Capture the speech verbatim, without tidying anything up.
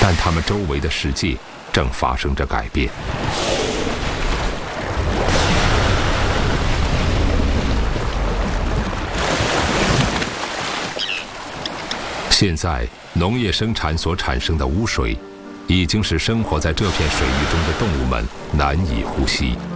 但它们周围的世界正发生着改变。现在，农业生产所产生的污水，已经使生活在这片水域中的动物们难以呼吸。